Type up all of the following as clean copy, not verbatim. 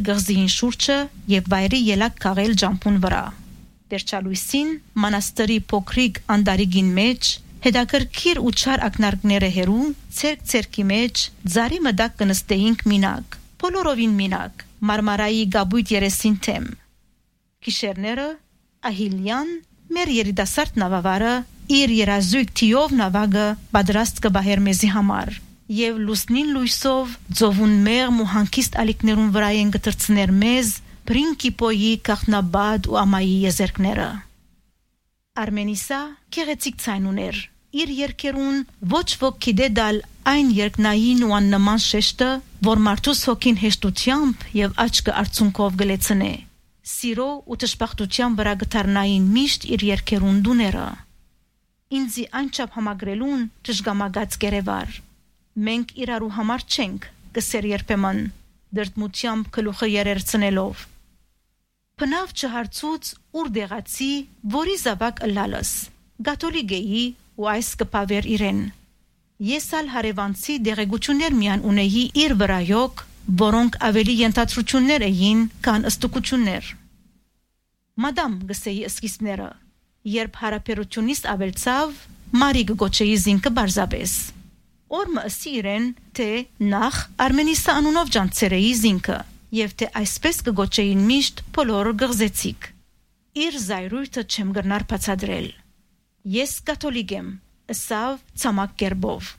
գղզին շուրջը եւ վայրի ելակ քաղել ջամփուն վրա։ Վերջալույսին մանաստրի փոքրիկ անդարիգին մեջ հետաքրքիր ու չար ակնարկները հերու ցերկ-ցերկի մեջ ձարի մդակ կնստեինք մինակ, բոլորովին մինակ, մարմարայի գաբույտ երեսին թեմ։ Գիշերները Ահիլյան մեր երիտասարդ նավավարը իր երազույթ թիով նավագը պատրաստ կբահեր մեզի համար եւ լուսնին լույսով ծովուն մեղմ ու հանգիստ ալիքներուն վրա են գտրցներ մեզ բրինկիպոյի կախնաբադ ու ամայի եզերքները։ Արմենիսա գեղեցիկ ցայն ուներ իր երկերուն ոչ ոք գիտե դալ այն երկնային ու աննման շեշտը որ մարդուս հոգին հեշտությամբ եւ աչքը արցունքով գլեցնե սիրո ու տշպախտության վրա գտարնային միշտ իր երկերուն դուները ինձի անչափ համագրելուն ճշգամագած գերեվար մենք իրարու համար չենք կսեր երբեմն դրդմությամբ գլուխը երերցնելով Բնավ չհարցուց ուր դեղացի, որի զավակ ըլալս, գաթոլիկեի ու այս կպավեր իրեն։ Ես ալ հարևանցի դեղեցություններ միան ունեի իր վրայոք, որոնք ավելի ենթադրություններ էին, կան ըստուկություններ։ Մադամ գսեի սկիզբները, երբ հարաբերությունից ավելցավ, մարի գոչեի զինքը բարձաբես։ Օրմը ըսի իրեն, թե նախ Արմենիսա անունով ջանցերեի զինքը, եւ թե այսպես կգոչեին միշտ բոլորը գղզեցիկ։ Իր զայրույթը չեմ գրնար բացադրել։ Ես կաթոլիկ եմ, ըսավ ցամաք կերբով։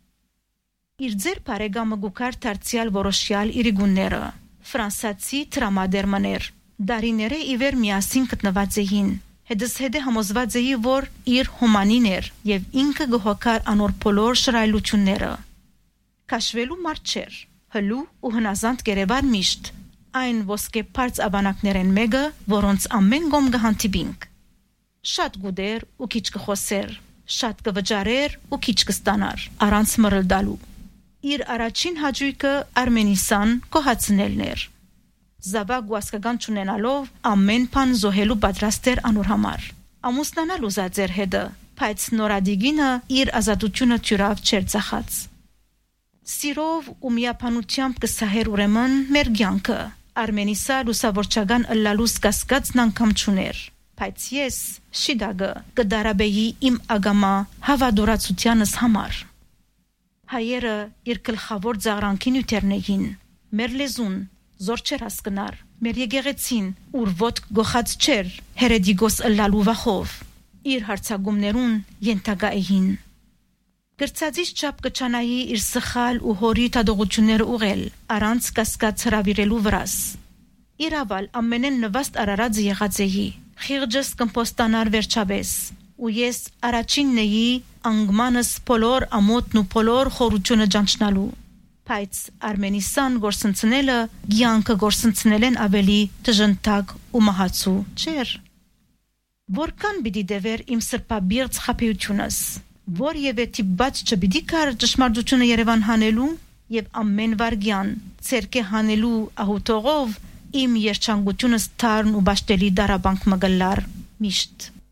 Իր ձեր բարեկամը գուկար դարձյալ որոշյալ իրիգունները, ֆրանսացի տրամադերմաներ, դարիները իվեր միասին գտնված էին, հետզհետե համոզված էի, որ իր հոմանին էր եւ ինքը գոհակար անոր բոլոր շռայլությունները։ Կաշվելու մարդ չէր, հլու ու հնազանդ գերեվար միշտ, այն ոսկե պարծ ավանակներեն մեկը, որոնց ամեն գոմ գհանտիբինք։ Շատ գուդեր ու քիչ կխոսեր, շատ կվճարեր ու քիչ կստանար, առանց մռլդալու։ Իր առաջին հաճույքը Արմենիսան կոհացնելն էր։ Զավակ ու ասկական չունենալով ամեն բան զոհելու պատրաստ էր անոր համար։ Ամուսնանալ ուզած էր հետը, բայց նորադիգինը իր ազատությունը թյուրավ չեր ծախած։ Սիրով ու միապանությամբ կսահեր ուրեմն մեր կյանքը, Արմենիսա լուսավորչական ըլլալուս կասկածն անգամ չուներ, բայց ես շիդագը կդարաբեի իմ ագամա հավադորացությանս համար։ Հայերը իր գլխավոր ծաղրանքին ութերնեին, մեր լեզուն, զոր չեր հասկնար, մեր եկեղեցին, ուր ոտք գողած չեր, հերեդիգոս ըլլալու վախով, իր հարցագումներուն ենթակա էին։ Գրծածից չափ կչանայի իր սխալ ու հորի թադողությունները ուղել, առանց կասկած հրավիրելու վրաս։ Իրավալ ամենեն նվաստ արարած եղած էի, խիղճս կմպոստանար վերջաբես, ու ես առաջինն էի անգմանս բոլոր ամոտն ու բոլոր խորությունը ճանչնալու, բայց Արմենիսան գործընծնելը գյանքը գործընծնելեն ավելի դժնտակ ու մահացու չէր։ Որքան պիտի դևեր իմ սրբաբիրծ խաբեությունս, որևէ տիպված չպիտի կար ճշմարտությունը Երևան հանելու եւ ամեն վարգյան ցերկե հանելու ահուտողով իմ երջանկությունս թարն ու բաշտելի դարաբանք մգլար միշտ